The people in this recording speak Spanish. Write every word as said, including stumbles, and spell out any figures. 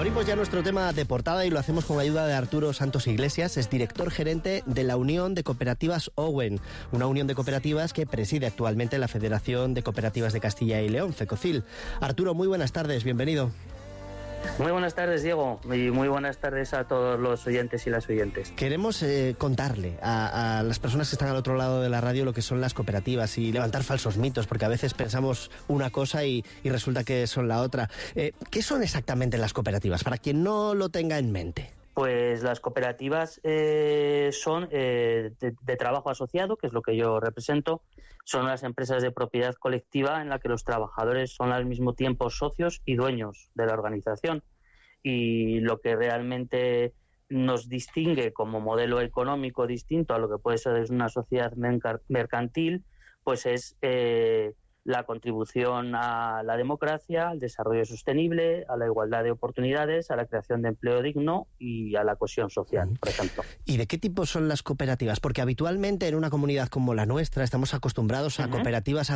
Abrimos ya nuestro tema de portada y lo hacemos con ayuda de Arturo Santos Iglesias, es director gerente de la Unión de Cooperativas Owen, una unión de cooperativas que preside actualmente la Federación de Cooperativas de Castilla y León, FECOCIL. Arturo, muy buenas tardes, bienvenido. Muy buenas tardes, Diego, y muy buenas tardes a todos los oyentes y las oyentes. Queremos eh, contarle a, a las personas que están al otro lado de la radio lo que son las cooperativas y levantar falsos mitos, porque a veces pensamos una cosa y, y resulta que son la otra. Eh, ¿Qué son exactamente las cooperativas, para quien no lo tenga en mente? Pues las cooperativas eh, son eh, de, de trabajo asociado, que es lo que yo represento. Son las empresas de propiedad colectiva en la que los trabajadores son al mismo tiempo socios y dueños de la organización. Y lo que realmente nos distingue como modelo económico distinto a lo que puede ser una sociedad mercantil, pues es eh, la contribución a la democracia, al desarrollo sostenible, a la igualdad de oportunidades, a la creación de empleo digno y a la cohesión social, por ejemplo. ¿Y de qué tipo son las cooperativas? Porque habitualmente en una comunidad como la nuestra estamos acostumbrados a uh-huh. cooperativas